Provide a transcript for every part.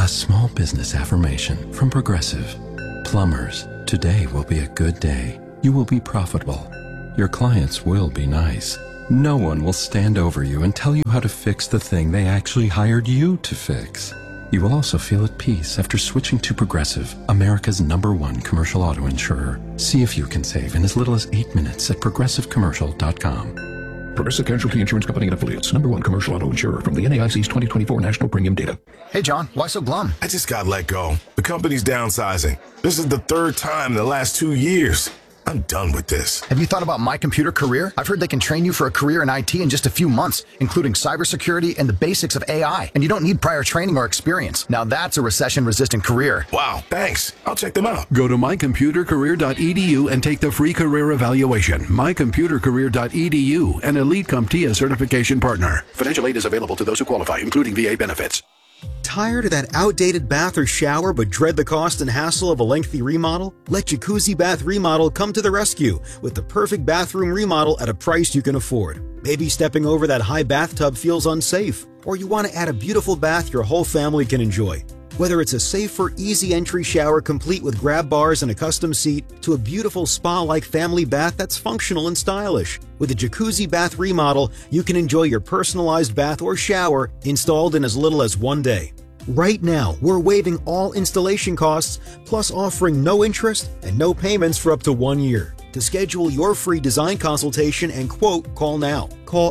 A small business affirmation from Progressive. Plumbers, today will be a good day. You will be profitable. Your clients will be nice. No one will stand over you and tell you how to fix the thing they actually hired you to fix. You will also feel at peace after switching to Progressive, America's #1 commercial auto insurer. See if you can save in as little as 8 minutes at progressivecommercial.com. Progressive Casualty Insurance Company and Affiliates, #1 commercial auto insurer from the NAIC's 2024 National Premium Data. Hey, John, why so glum? I just got let go. The company's downsizing. This is the 3rd time in the last 2 years. I'm done with this. Have you thought about My Computer Career? I've heard they can train you for a career in IT in just a few months, including cybersecurity and the basics of AI. And you don't need prior training or experience. Now that's a recession-resistant career. Wow, thanks. I'll check them out. Go to mycomputercareer.edu and take the free career evaluation. mycomputercareer.edu, an Elite CompTIA certification partner. Financial aid is available to those who qualify, including VA benefits. Tired of that outdated bath or shower but dread the cost and hassle of a lengthy remodel? Let Jacuzzi Bath Remodel come to the rescue with the perfect bathroom remodel at a price you can afford. Maybe stepping over that high bathtub feels unsafe, or you want to add a beautiful bath your whole family can enjoy. Whether it's a safer, easy entry shower complete with grab bars and a custom seat, to a beautiful spa-like family bath that's functional and stylish. With a Jacuzzi Bath Remodel, you can enjoy your personalized bath or shower installed in as little as 1 day. Right now, we're waiving all installation costs, plus offering no interest and no payments for up to 1 year. To schedule your free design consultation and quote, call now. Call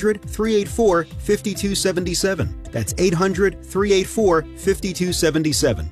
800-384-5277. That's 800-384-5277.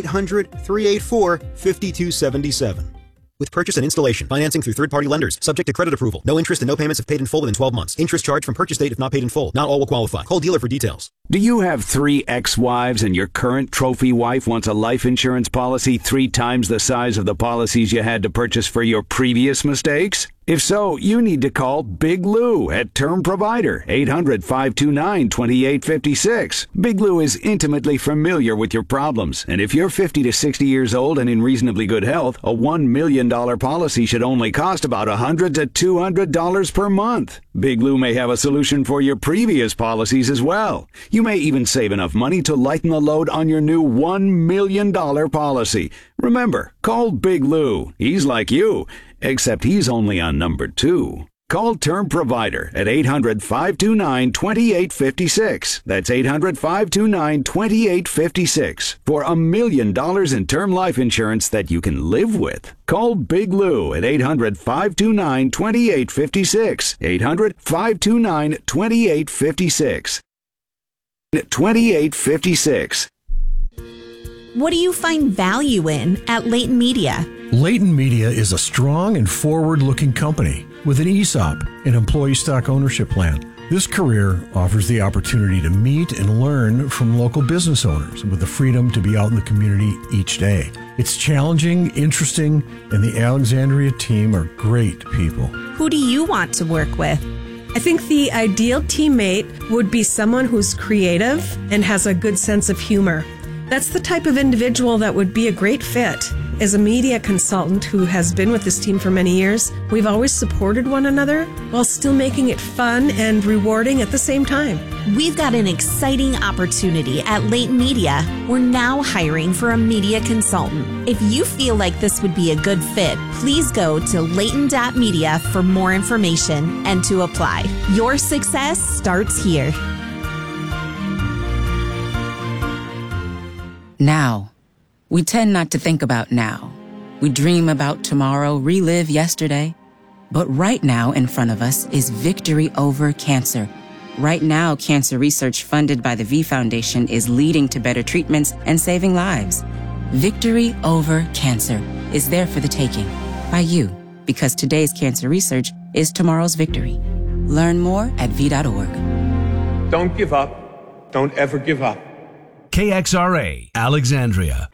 800-384-5277. With purchase and installation, financing through third-party lenders, subject to credit approval. No interest and no payments if paid in full within 12 months. Interest charged from purchase date if not paid in full. Not all will qualify. Call dealer for details. Do you have 3 ex-wives and your current trophy wife wants a life insurance policy 3 times the size of the policies you had to purchase for your previous mistakes? If so, you need to call Big Lou at Term Provider, 800-529-2856. Big Lou is intimately familiar with your problems, and if you're 50 to 60 years old and in reasonably good health, a $1 million policy should only cost about $100 to $200 per month. Big Lou may have a solution for your previous policies as well. You may even save enough money to lighten the load on your new $1 million policy. Remember, call Big Lou. He's like you, except he's only on number 2. Call Term Provider at 800-529-2856. That's 800-529-2856 for $1 million in term life insurance that you can live with. Call Big Lou at 800-529-2856. 800-529-2856. 2856. What do you find value in at Leighton Media? Leighton Media is a strong and forward-looking company with an ESOP, an employee stock ownership plan. This career offers the opportunity to meet and learn from local business owners with the freedom to be out in the community each day. It's challenging, interesting, and the Alexandria team are great people. Who do you want to work with? I think the ideal teammate would be someone who's creative and has a good sense of humor. That's the type of individual that would be a great fit. As a media consultant who has been with this team for many years, we've always supported one another while still making it fun and rewarding at the same time. We've got an exciting opportunity at Leighton Media. We're now hiring for a media consultant. If you feel like this would be a good fit, please go to leighton.media for more information and to apply. Your success starts here. Now. We tend not to think about now. We dream about tomorrow, relive yesterday. But right now in front of us is victory over cancer. Right now, cancer research funded by the V Foundation is leading to better treatments and saving lives. Victory over cancer is there for the taking by you, because today's cancer research is tomorrow's victory. Learn more at V.org. Don't give up. Don't ever give up. KXRA, Alexandria.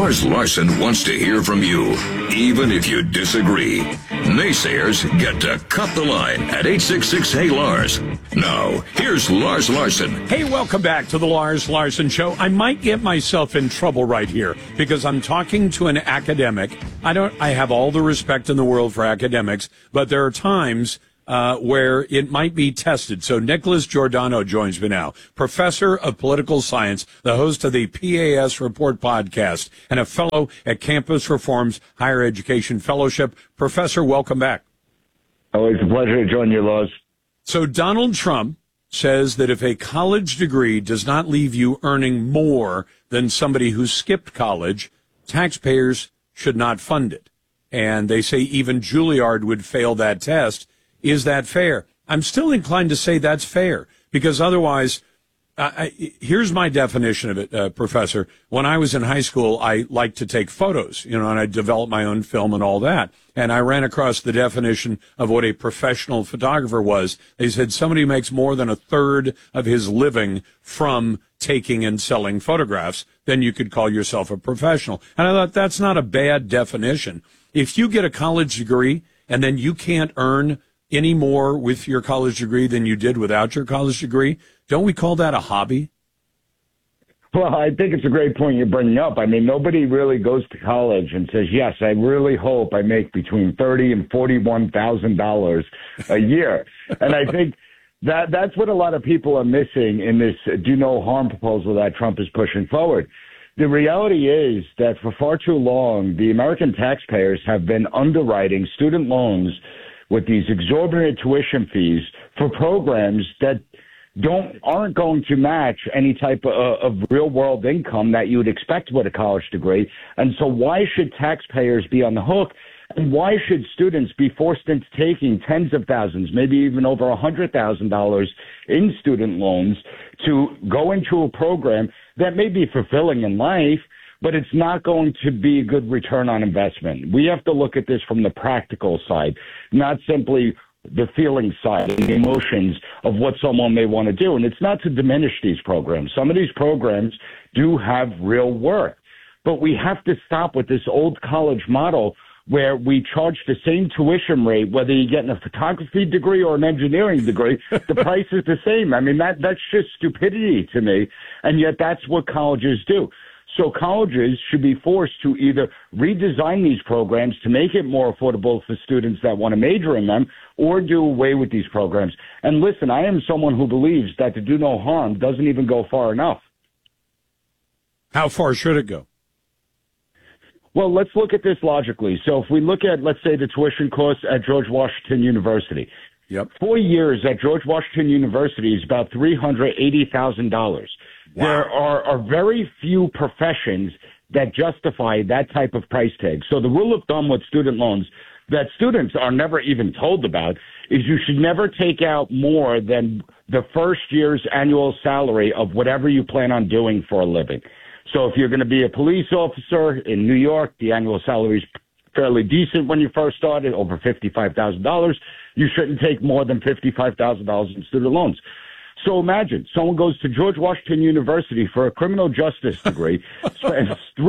Lars Larson wants to hear from you, even if you disagree. Naysayers get to cut the line at 866-HEY-LARS. Now, here's Lars Larson. Hey, welcome back to the Lars Larson Show. I might get myself in trouble right here because I'm talking to an academic. I have all the respect in the world for academics, but there are times where it might be tested. So Nicholas Giordano joins me now, professor of political science, the host of the PAS Report podcast, and a fellow at Campus Reform's Higher Education Fellowship. Professor, welcome back. Always a pleasure to join you, Lars. So Donald Trump says that if a college degree does not leave you earning more than somebody who skipped college, taxpayers should not fund it. And they say even Juilliard would fail that test. Is that fair? I'm still inclined to say that's fair because otherwise, here's my definition of it, Professor. When I was in high school, I liked to take photos, and I developed my own film and all that. And I ran across the definition of what a professional photographer was. They said somebody who makes more than a third of his living from taking and selling photographs, then you could call yourself a professional. And I thought that's not a bad definition. If you get a college degree and then you can't earn any more with your college degree than you did without your college degree, don't we call that a hobby? Well, I think it's a great point you're bringing up. I mean, nobody really goes to college and says, yes, I really hope I make between $30,000 and $41,000 a year. And I think that's what a lot of people are missing in this do no harm proposal that Trump is pushing forward. The reality is that for far too long, the American taxpayers have been underwriting student loans with these exorbitant tuition fees for programs that aren't going to match any type of real world income that you would expect with a college degree. And so why should taxpayers be on the hook? And why should students be forced into taking tens of thousands, maybe even over $100,000 in student loans to go into a program that may be fulfilling in life, but it's not going to be a good return on investment? We have to look at this from the practical side, not simply the feeling side and the emotions of what someone may want to do. And it's not to diminish these programs. Some of these programs do have real worth, but we have to stop with this old college model where we charge the same tuition rate, whether you're getting a photography degree or an engineering degree, the price is the same. I mean, that's just stupidity to me. And yet that's what colleges do. So colleges should be forced to either redesign these programs to make it more affordable for students that want to major in them or do away with these programs. And listen, I am someone who believes that to do no harm doesn't even go far enough. How far should it go? Well, let's look at this logically. So if we look at, let's say, the tuition costs at George Washington University. Yep. 4 years at George Washington University is about $380,000. Wow. There are very few professions that justify that type of price tag. So the rule of thumb with student loans that students are never even told about is you should never take out more than the first year's annual salary of whatever you plan on doing for a living. So if you're going to be a police officer in New York, the annual salary is fairly decent when you first started, over $55,000. You shouldn't take more than $55,000 in student loans. So imagine someone goes to George Washington University for a criminal justice degree, spends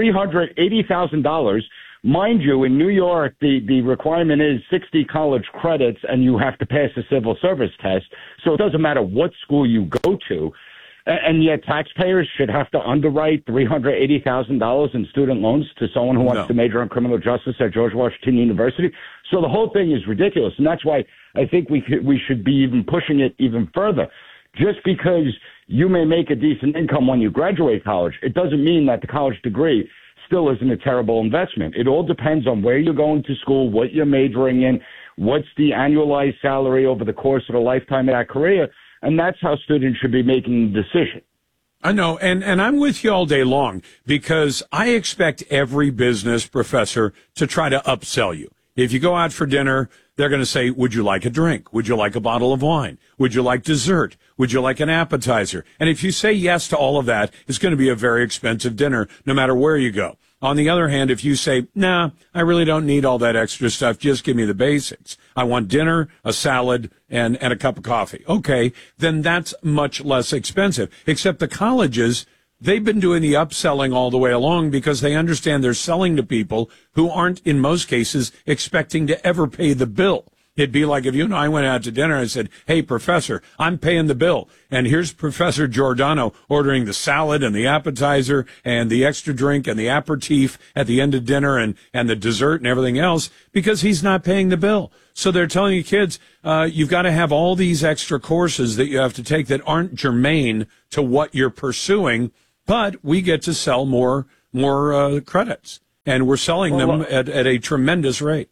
$380,000. Mind you, in New York, the requirement is 60 college credits, and you have to pass a civil service test. So it doesn't matter what school you go to. And yet taxpayers should have to underwrite $380,000 in student loans to someone who wants to major in criminal justice at George Washington University. So the whole thing is ridiculous. And that's why I think we should be even pushing it even further. Just because you may make a decent income when you graduate college, it doesn't mean that the college degree still isn't a terrible investment. It all depends on where you're going to school, what you're majoring in, what's the annualized salary over the course of a lifetime of that career. And that's how students should be making the decision. I know, and I'm with you all day long because I expect every business professor to try to upsell you. If you go out for dinner, they're going to say, would you like a drink? Would you like a bottle of wine? Would you like dessert? Would you like an appetizer? And if you say yes to all of that, it's going to be a very expensive dinner no matter where you go. On the other hand, if you say, nah, I really don't need all that extra stuff, just give me the basics. I want dinner, a salad, and a cup of coffee. Okay, then that's much less expensive. Except the colleges, they've been doing the upselling all the way along because they understand they're selling to people who aren't, in most cases, expecting to ever pay the bill. It'd be like if you and I went out to dinner and I said, hey, Professor, I'm paying the bill. And here's Professor Giordano ordering the salad and the appetizer and the extra drink and the aperitif at the end of dinner and the dessert and everything else because he's not paying the bill. So they're telling you kids, you've got to have all these extra courses that you have to take that aren't germane to what you're pursuing, but we get to sell more credits. And we're selling them at a tremendous rate.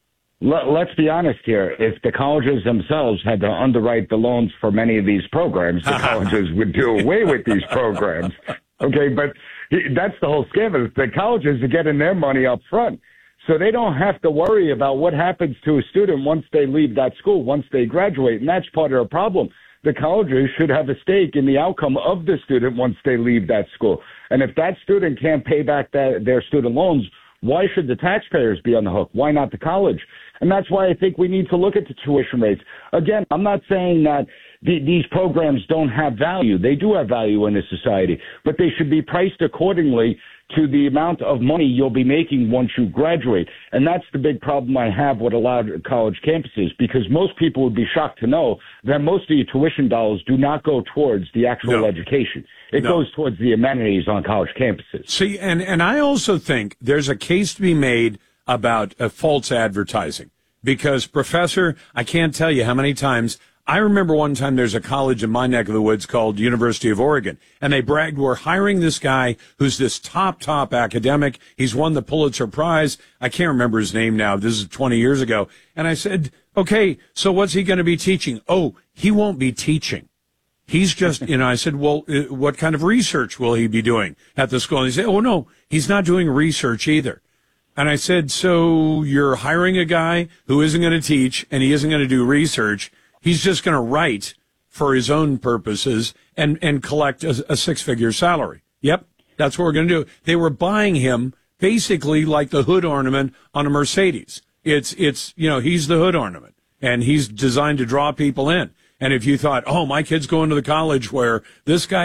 Let's be honest here. If the colleges themselves had to underwrite the loans for many of these programs, the colleges would do away with these programs. Okay, but that's the whole scam. The colleges are getting their money up front. So they don't have to worry about what happens to a student once they leave that school, once they graduate. And that's part of the problem. The colleges should have a stake in the outcome of the student once they leave that school. And if that student can't pay back their student loans, why should the taxpayers be on the hook? Why not the college? And that's why I think we need to look at the tuition rates. Again, I'm not saying that these programs don't have value. They do have value in this society, but they should be priced accordingly to the amount of money you'll be making once you graduate. And that's the big problem I have with a lot of college campuses, because most people would be shocked to know that most of your tuition dollars do not go towards the actual education. It goes towards the amenities on college campuses. See, and I also think there's a case to be made about false advertising, because, Professor, I can't tell you how many times. I remember one time there's a college in my neck of the woods called University of Oregon, and they bragged, we're hiring this guy who's this top academic. He's won the Pulitzer Prize. I can't remember his name now. This is 20 years ago. And I said, okay, so what's he going to be teaching? Oh, he won't be teaching. He's just, I said, well, what kind of research will he be doing at the school? And he said, oh, no, he's not doing research either. And I said, so you're hiring a guy who isn't going to teach and he isn't going to do research. He's just going to write for his own purposes and collect a six-figure salary. Yep, that's what we're going to do. They were buying him basically like the hood ornament on a Mercedes. It's he's the hood ornament, and he's designed to draw people in. And if you thought, oh, my kid's going to the college where this guy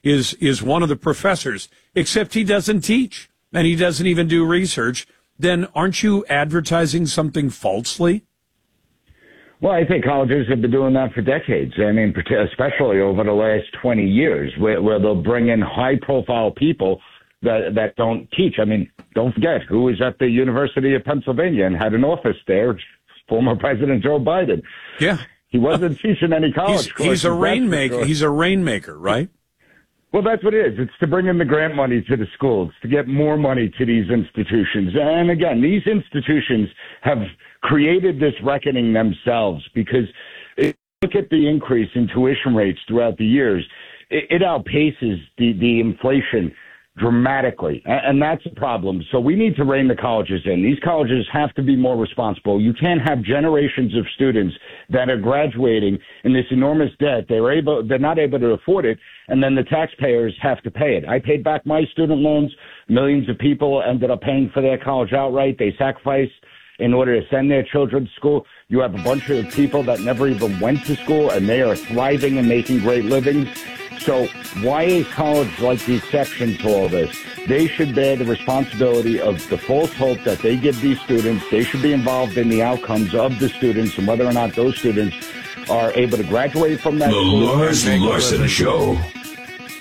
is one of the professors, except he doesn't teach and he doesn't even do research, then aren't you advertising something falsely? Well, I think colleges have been doing that for decades. I mean, especially over the last 20 years, where they'll bring in high-profile people that don't teach. I mean, don't forget who was at the University of Pennsylvania and had an office there, former President Joe Biden. Yeah. He wasn't teaching any college courses. He's a rainmaker. Sure. He's a rainmaker, right? Well, that's what it is. It's to bring in the grant money to the schools, to get more money to these institutions. And again, these institutions have created this reckoning themselves, because look at the increase in tuition rates throughout the years. It outpaces the inflation dramatically, and that's a problem. So we need to rein the colleges in. These colleges have to be more responsible. You can't have generations of students that are graduating in this enormous debt. They're not able to afford it, and then the taxpayers have to pay it. I paid back my student loans. Millions of people ended up paying for their college outright. They sacrificed in order to send their children to school. You have a bunch of people that never even went to school, and they are thriving and making great livings. So why is college like the exception to all this? They should bear the responsibility of the false hope that they give these students. They should be involved in the outcomes of the students and whether or not those students are able to graduate from that school. The Lars Larson Show.